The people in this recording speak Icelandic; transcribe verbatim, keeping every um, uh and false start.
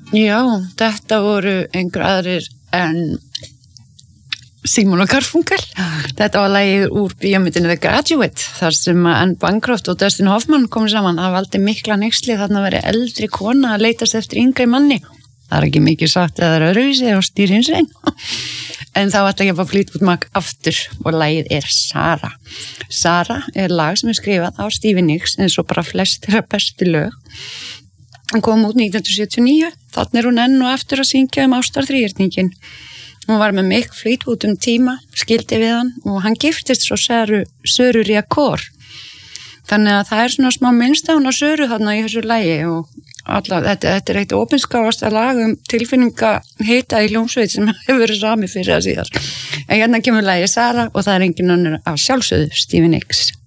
Já, þetta voru einhver aðrir en Simon og Garfunkel. Þetta var lagið úr bíómyndinni The Graduate, þar sem Anne Bancroft og Dustin Hoffman komu saman. Það valdi mikla hneyksli þarna að vera eldri kona að leitast eftir yngri manni. Það er ekki mikið sagt að það er öðruvísi og stýr hins einn. En þá ætla ég að fá Fleetwood Mac aftur og lagið er Sara. Sara er lag sem er skrifað á Stevie Nicks eins og bara flest þeirra bestu lög. Hann kom út nítján hundruð sjötíu og níu, þannig er hún enn og aftur að syngja um ástarþríhyrninginn. Hún var með Mick Fleetwood um tíma, skildi við hann og hann giftist svo Söru, Söru Riakor. Þannig að það er svona smá minnst á hún á Söru þarna í þessu lagi og alla, þetta, þetta er eitt opinskáasta lag um tilfinninga hita í hljómsveit sem hefur verið sami fyrir að síðar. En hérna kemur lagið Sara og það er engin önnur af sjálfsögðu Stevie Nicks.